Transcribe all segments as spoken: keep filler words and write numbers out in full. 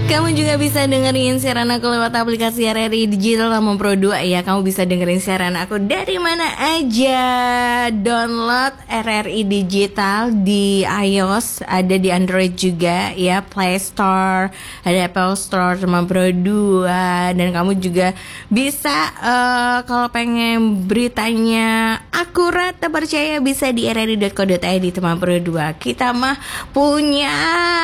Kamu juga bisa dengerin siaran aku lewat aplikasi R R I Digital Laman Pro dua ya. Kamu bisa dengerin siaran aku dari mana aja. Download R R I Digital di iOS, ada di Android juga ya, Play Store, ada Apple Store Laman Pro dua. Dan kamu juga bisa uh, kalau pengen beritanya akurat, terpercaya, bisa di r r i dot co dot i d Laman Pro dua. Kita mah punya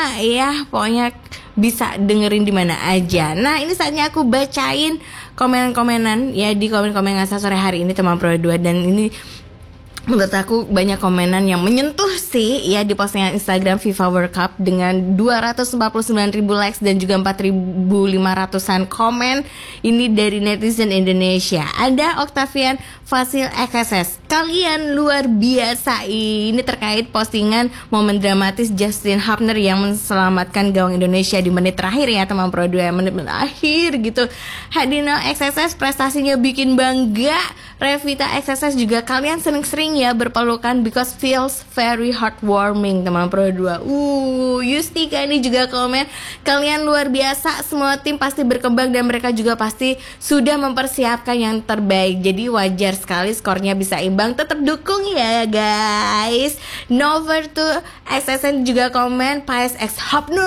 ya, pokoknya bisa dengerin di mana aja. Nah, ini saatnya aku bacain komen-komenan ya di komen-komen Ngasa sore hari ini teman Pro dua. Dan ini menurut aku banyak komenan yang menyentuh sih ya di postingan Instagram FIFA World Cup dengan dua ratus empat puluh sembilan ribu likes dan juga empat ribu lima ratusan komen. Ini dari netizen Indonesia. Ada Octavian Fasil X S S. Kalian luar biasa. Ini terkait postingan momen dramatis Justin Hubner yang menselamatkan gawang Indonesia di menit terakhir ya teman Pro dua, menit-menit akhir gitu. Hadinal X S S prestasinya bikin bangga. Revita X S S juga, kalian sering-sering ya berpelukan because feels very heartwarming teman Pro dua. Uh, Yustika ini juga komen, kalian luar biasa, semua tim pasti berkembang dan mereka juga pasti sudah mempersiapkan yang terbaik. Jadi wajar sekali skornya bisa imbang. Tetap dukung ya guys. Nover tuh X S N juga komen, P S X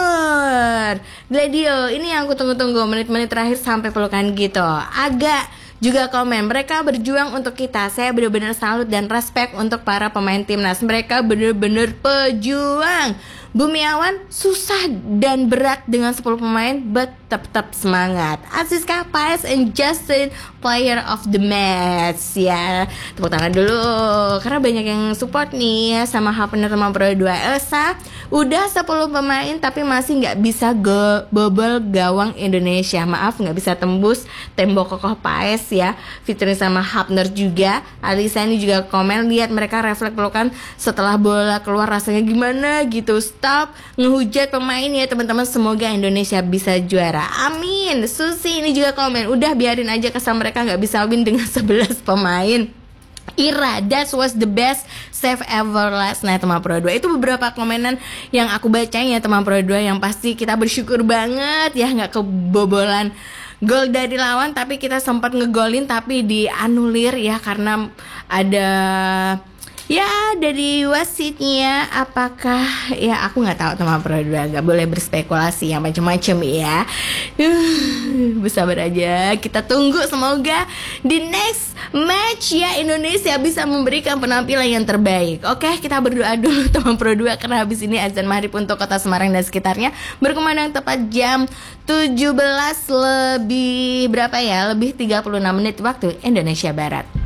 Hubner. Gladio, ini yang aku tunggu-tunggu, menit-menit terakhir sampai pelukan gitu. Agak juga komen, mereka berjuang untuk kita. Saya benar-benar salut dan respect untuk para pemain timnas. Mereka benar-benar pejuang. Bumiawan, susah dan berat dengan sepuluh pemain, but tetap semangat. Aziska, Paes, and Justin, player of the match ya. Tepuk tangan dulu karena banyak yang support nih ya sama Hubner sama Pro dua. Elsa, udah sepuluh pemain tapi masih gak bisa go- bobol gawang Indonesia. Maaf, gak bisa tembus tembok kokoh Paes ya. Featuring sama Hubner juga. Alisa ini juga komen, lihat mereka refleks pelukan setelah bola keluar, rasanya gimana gitu. Stop ngehujat pemain ya teman-teman, semoga Indonesia bisa juara, amin. Susi ini juga komen, udah biarin aja kesal mereka gak bisa win dengan sebelas pemain. Ira, that was the best save ever last night teman Pro dua. Itu beberapa komenan yang aku bacain ya teman Pro dua, yang pasti kita bersyukur banget ya gak kebobolan gol dari lawan, tapi kita sempat ngegolin tapi dianulir ya karena ada ya dari wasitnya. Apakah ya, aku nggak tahu teman Pro dua, nggak boleh berspekulasi yang macam-macam ya. Uh, bersabar aja, kita tunggu semoga di next match ya Indonesia bisa memberikan penampilan yang terbaik. Oke, kita berdoa dulu teman Pro dua karena habis ini azan maghrib untuk kota Semarang dan sekitarnya berkumandang tepat jam tujuh belas lebih berapa ya? Lebih tiga puluh enam menit waktu Indonesia Barat.